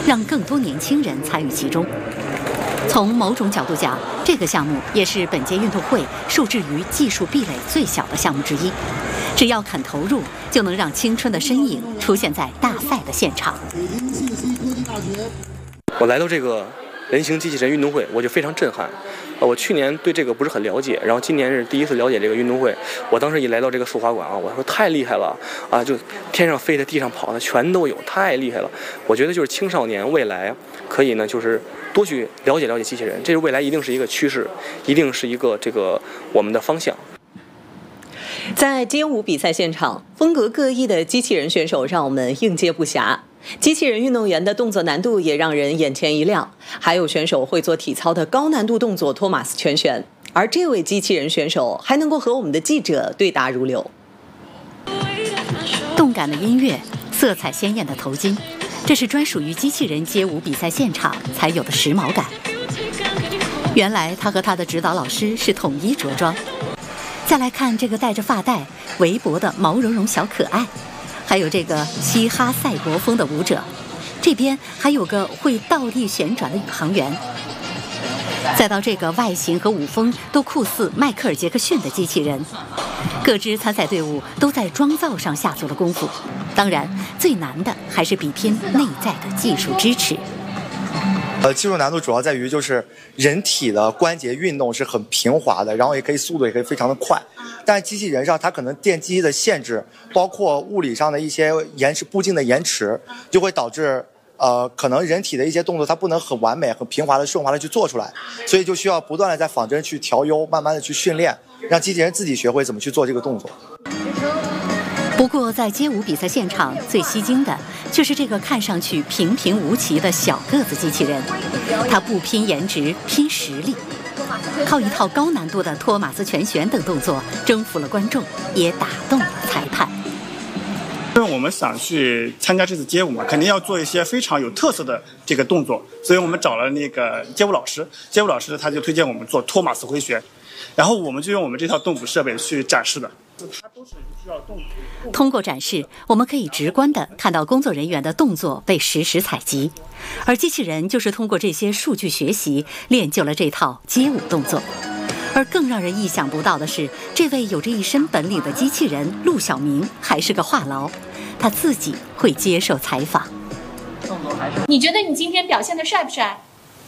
让更多年轻人参与其中。从某种角度讲，这个项目也是本届运动会受制于技术壁垒最小的项目之一。只要肯投入，就能让青春的身影出现在大赛的现场。 我来到这个人形机器人运动会，我就非常震撼。我去年对这个不是很了解，然后今年是第一次了解这个运动会。我当时一来到这个速滑馆啊，我说太厉害了啊！就天上飞的、地上跑的全都有，太厉害了。我觉得就是青少年未来可以呢，就是多去了解了解机器人，这是未来一定是一个趋势，一定是一个我们的方向。 在街舞比赛现场，风格各异的机器人选手让我们应接不暇。机器人运动员的动作难度也让人眼前一亮，还有选手会做体操的高难度动作托马斯全旋，而这位机器人选手还能够和我们的记者对答如流。 动感的音乐，色彩鲜艳的头巾，这是专属于机器人街舞比赛现场才有的时髦感。原来他和他的指导老师是统一着装。再来看这个戴着发带、围脖的毛茸茸小可爱，还有这个嘻哈赛博风的舞者，这边还有个会倒立旋转的宇航员，再到这个外形和舞风都酷似迈克尔·杰克逊的机器人。各支参赛队伍都在妆造上下足了功夫，当然最难的还是比拼内在的技术支持。 技术难度主要在于就是人体的关节运动是很平滑的，然后也可以速度也可以非常的快，但是机器人上它可能电机的限制，包括物理上的一些步进的延迟，就会导致可能人体的一些动作它不能很完美、很平滑的、顺滑的去做出来，所以就需要不断的在仿真去调优，慢慢的去训练，让机器人自己学会怎么去做这个动作。 不过在街舞比赛现场最吸睛的就是这个看上去平平无奇的小个子机器人，它不拼颜值，拼实力，靠一套高难度的托马斯全旋等动作征服了观众，也打动了裁判。 因为我们想去参加这次街舞嘛，肯定要做一些非常有特色的这个动作，所以我们找了那个街舞老师，街舞老师他就推荐我们做托马斯回旋，然后我们就用我们这套动捕设备去展示的。它都是需要动捕。 通过展示，我们可以直观地看到工作人员的动作被实时采集，而机器人就是通过这些数据学习练就了这套街舞动作。而更让人意想不到的是，这位有着一身本领的机器人陆小明还是个话痨，他自己会接受采访。 你觉得你今天表现得帅不帅？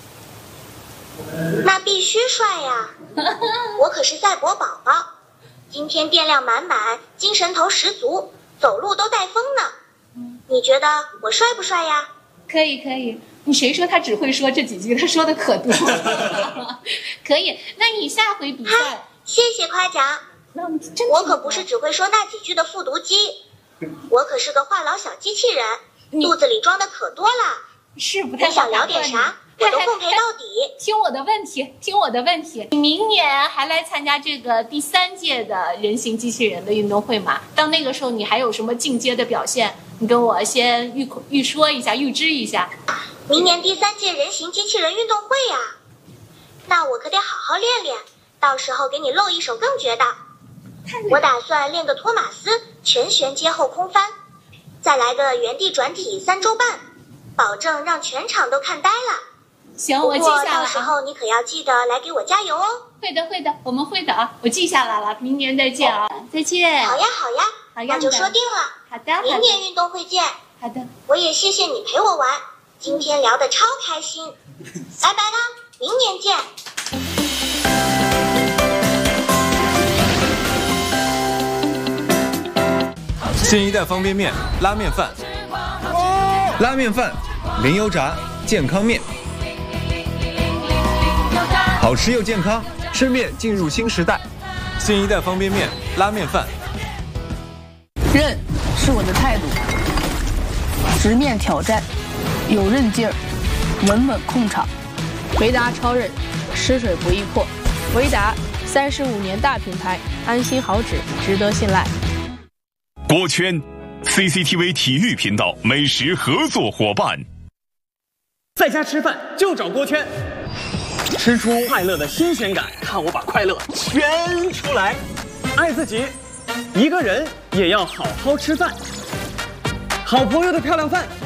那必须帅呀！我可是赛博宝宝，今天电量满满，精神头十足，走路都带风呢。你觉得我帅不帅呀？ 可以可以，你谁说他只会说这几句？他说的可多了。可以，那你下回比赛， 谢谢夸奖。我可不是只会说那几句的复读机，我可是个话痨小机器人，肚子里装的可多了。 是不太好。 你想聊点啥？我都奉陪到底。 听我的问题，听我的问题。你明年还来参加这个第3届的人形机器人的运动会吗？到那个时候你还有什么进阶的表现？你跟我先预说一下，预知一下。 明年第3届人形机器人运动会呀，那我可得好好练练，到时候给你露一手更绝的。我打算练个托马斯全旋接后空翻，再来个原地转体3周半，保证让全场都看呆了。 行，我记下了。 到时候你可要记得来给我加油哦。 会的，会的，我们会的啊，我记下来了。明年再见啊，再见。 好呀，好呀，那就说定了。 好的， 明年运动会见。 好的。 我也谢谢你陪我玩，今天聊得超开心。拜拜啦，明年见。 新一代方便面拉面饭，拉面饭零油炸健康面，好吃又健康，吃面进入新时代。新一代方便面拉面饭， 韧是我的态度，直面挑战，有韧劲儿，稳稳控场。维达超韧，吃水不易破。维达35年大品牌，安心好纸，值得信赖。 锅圈 ，CCTV 体育频道美食合作伙伴。 在家吃饭就找锅圈，吃出快乐的新鲜感，看我把快乐圈出来。爱自己，一个人也要好好吃饭。好朋友的漂亮饭